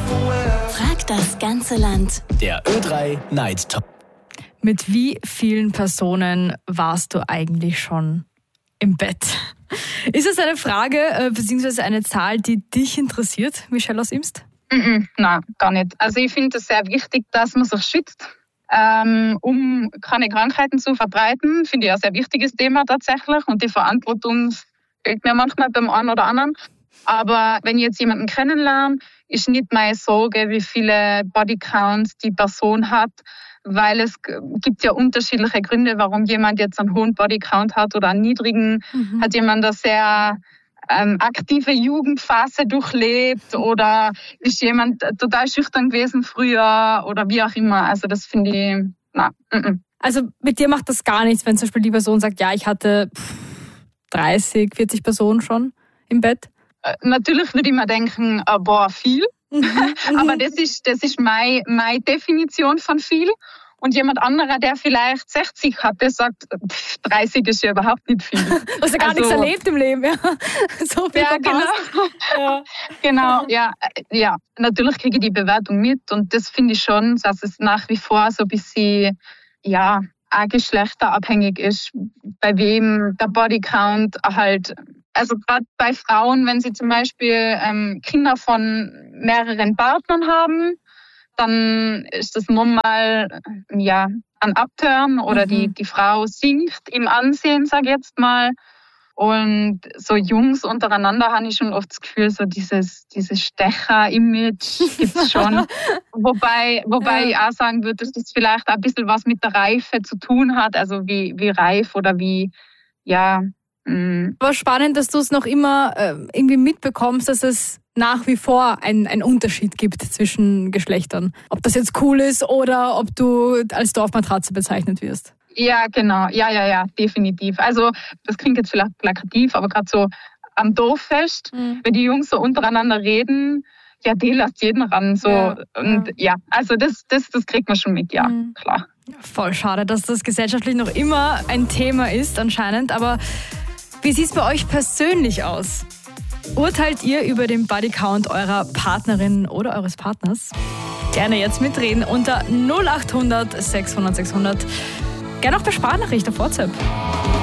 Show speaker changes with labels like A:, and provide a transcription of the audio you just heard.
A: Frag das ganze Land.
B: Der Ö3 Night Talk.
C: Mit wie vielen Personen warst du eigentlich schon im Bett? Ist es eine Frage bzw. eine Zahl, die dich interessiert, Michelle aus Imst?
D: Nein, gar nicht. Also ich finde es sehr wichtig, dass man sich schützt, um keine Krankheiten zu verbreiten. Finde ich ein sehr wichtiges Thema tatsächlich. Und die Verantwortung fehlt mir manchmal beim einen oder anderen. Aber wenn ich jetzt jemanden kennenlerne, ist nicht meine Sorge, wie viele Bodycounts die Person hat, weil es gibt ja unterschiedliche Gründe, warum jemand jetzt einen hohen Bodycount hat oder einen niedrigen. Hat jemand eine sehr aktive Jugendphase durchlebt oder ist jemand total schüchtern gewesen früher oder wie auch immer. Also das finde ich,
C: Also mit dir macht das gar nichts, wenn zum Beispiel die Person sagt, ja, ich hatte 30, 40 Personen schon im Bett?
D: Natürlich würde ich mir denken, viel. Aber das ist meine Definition von viel. Und jemand anderer, der vielleicht 60 hat, der sagt, 30 ist ja überhaupt nicht viel.
C: Du hast ja gar nichts erlebt im Leben, ja. So viel verpasst.
D: Genau. Ja, natürlich kriege ich die Bewertung mit und das finde ich schon, dass es nach wie vor so ein bisschen, auch geschlechterabhängig ist, bei wem der Bodycount halt. Also gerade bei Frauen, wenn sie zum Beispiel Kinder von mehreren Partnern haben, dann ist das normal ein Upturn oder die Frau sinkt im Ansehen, sag ich jetzt mal. Und so Jungs untereinander habe ich schon oft das Gefühl, so dieses Stecher-Image gibt's schon. Wobei ich auch sagen würde, dass das vielleicht ein bisschen was mit der Reife zu tun hat, also wie reif oder wie,
C: Aber spannend, dass du es noch immer irgendwie mitbekommst, dass es nach wie vor einen Unterschied gibt zwischen Geschlechtern. Ob das jetzt cool ist oder ob du als Dorfmatratze bezeichnet wirst.
D: Ja, genau. Ja, definitiv. Also das klingt jetzt vielleicht plakativ, aber gerade so am Dorffest, wenn die Jungs so untereinander reden, die lässt jeden ran. So. Also das kriegt man schon mit, klar.
C: Voll schade, dass das gesellschaftlich noch immer ein Thema ist anscheinend, aber wie sieht es bei euch persönlich aus? Urteilt ihr über den Bodycount eurer Partnerin oder eures Partners? Gerne jetzt mitreden unter 0800 600 600. Gerne auch per Sprachnachricht auf WhatsApp.